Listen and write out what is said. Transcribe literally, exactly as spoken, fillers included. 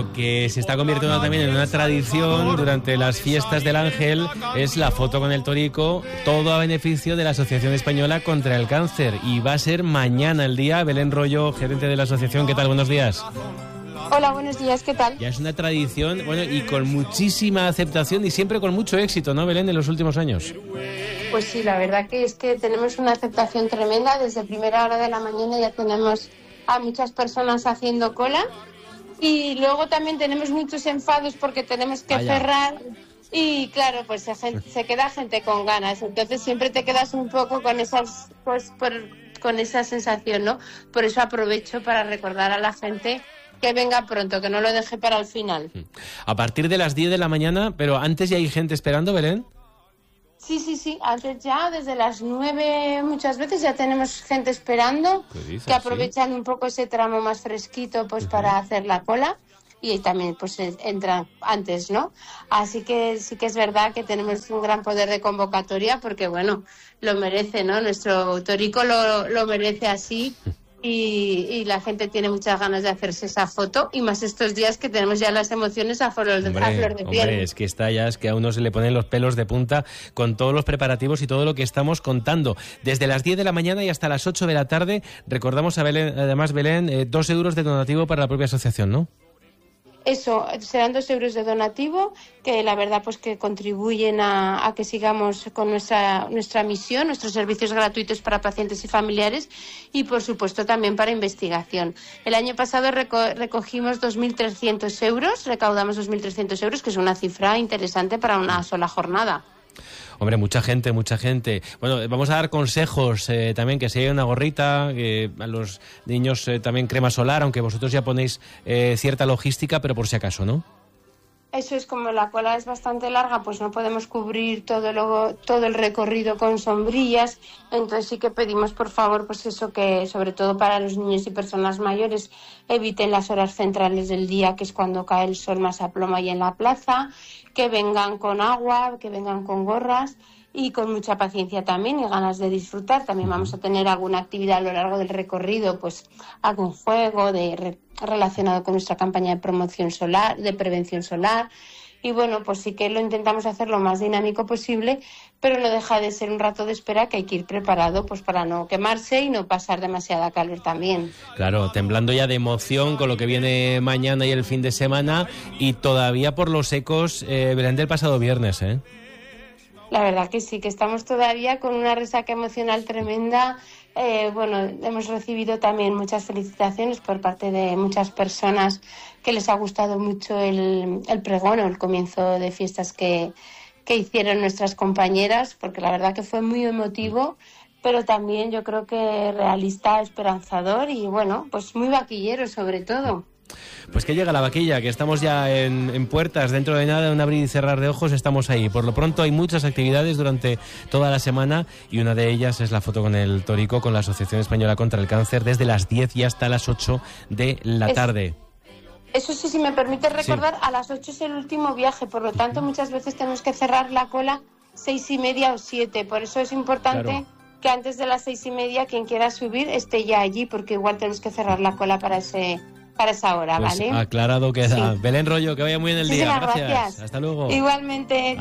lo que se está convirtiendo también en una tradición durante las fiestas del Ángel es la foto con el torico, todo a beneficio de la Asociación Española contra el Cáncer. Y va a ser mañana el día. Belén Rollo, gerente de la asociación, ¿qué tal? Buenos días. Hola, buenos días, ¿qué tal? Ya es una tradición, bueno, y con muchísima aceptación y siempre con mucho éxito, ¿no, Belén, en los últimos años? Pues sí, la verdad que es que tenemos una aceptación tremenda. Desde primera hora de la mañana ya tenemos a muchas personas haciendo cola. Y luego también tenemos muchos enfados porque tenemos que Vaya. cerrar. Y claro, pues se, se queda gente con ganas. Entonces siempre te quedas un poco con esas, pues, por, con esa sensación, ¿no? Por eso aprovecho para recordar a la gente que venga pronto, que no lo deje para el final. A partir de las diez de la mañana, pero antes ya hay gente esperando, Belén. Sí, sí, sí, antes ya, desde las nueve muchas veces ya tenemos gente esperando, dices, que aprovechan ¿sí? un poco ese tramo más fresquito pues uh-huh. para hacer la cola, y también pues entran antes, ¿no? Así que sí que es verdad que tenemos un gran poder de convocatoria porque, bueno, lo merece, ¿no? Nuestro torico lo, lo merece así. Y, y la gente tiene muchas ganas de hacerse esa foto, y más estos días que tenemos ya las emociones a flor de, hombre, a flor de piel. Hombre, es que está ya, es que a uno se le ponen los pelos de punta con todos los preparativos y todo lo que estamos contando. Desde las diez de la mañana y hasta las ocho de la tarde, recordamos a Belén, además, Belén, eh, dos euros de donativo para la propia asociación, ¿no? Eso, serán dos euros de donativo, que la verdad pues que contribuyen a, a que sigamos con nuestra nuestra misión, nuestros servicios gratuitos para pacientes y familiares, y por supuesto también para investigación. El año pasado reco- recogimos dos mil trescientos euros, recaudamos dos mil trescientos euros, que es una cifra interesante para una sola jornada. Hombre, mucha gente, mucha gente. Bueno, vamos a dar consejos eh, también, que se lleve una gorrita, que a los niños eh, también crema solar, aunque vosotros ya ponéis eh, cierta logística, pero por si acaso, ¿no? Eso es, como la cola es bastante larga, pues no podemos cubrir todo lo, todo el recorrido con sombrillas, entonces sí que pedimos por favor pues eso, que sobre todo para los niños y personas mayores eviten las horas centrales del día, que es cuando cae el sol más a plomo ahí en la plaza, que vengan con agua, que vengan con gorras y con mucha paciencia también y ganas de disfrutar. También vamos a tener alguna actividad a lo largo del recorrido, pues algún juego de re, relacionado con nuestra campaña de promoción solar, de prevención solar. Y bueno, pues sí que lo intentamos hacer lo más dinámico posible, pero no deja de ser un rato de espera que hay que ir preparado pues para no quemarse y no pasar demasiada calor también. Claro, temblando ya de emoción con lo que viene mañana y el fin de semana, y todavía por los ecos, eh, Belén, del pasado viernes, ¿eh? La verdad que sí, que estamos todavía con una resaca emocional tremenda. Eh, bueno, hemos recibido también muchas felicitaciones por parte de muchas personas que les ha gustado mucho el, el pregón o el comienzo de fiestas que, que hicieron nuestras compañeras, porque la verdad que fue muy emotivo, pero también yo creo que realista, esperanzador y bueno, pues muy vaquillero sobre todo. Pues que llega la vaquilla, que estamos ya en, en puertas, dentro de nada, un abrir y cerrar de ojos, estamos ahí. Por lo pronto hay muchas actividades durante toda la semana, y una de ellas es la foto con el torico, con la Asociación Española contra el Cáncer, desde las diez y hasta las ocho de la es, tarde. Eso sí, si me permite recordar, sí. A las ocho es el último viaje, por lo tanto muchas veces tenemos que cerrar la cola seis y media o siete, por eso es importante... Claro. Que antes de las seis y media quien quiera subir esté ya allí, porque igual tenemos que cerrar la cola para ese para esa hora, pues ¿vale? Aclarado queda. Sí. Belén Rollo, que vaya muy bien el sí, día. Gracias. Gracias. Hasta luego. Igualmente.